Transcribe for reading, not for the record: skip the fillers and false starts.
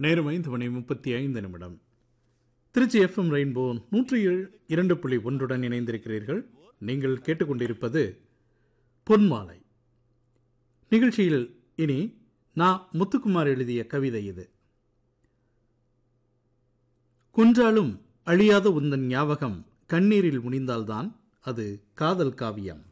நேரம் 5:35. Trichy FM rainbow 102.1 இணைந்திருக்கிறீர்கள். நீங்கள் கேட்டுக்கொண்டிருப்பது பொன்மாலை நிகழ்ச்சியில். இனி நான் முத்துக்குமார் எழுதிய கவிதை இது. குன்றாலும் அழியாத உந்தன் ஞாபகம் கண்ணீரில் முனிந்தால்தான் அது காதல் காவியம்.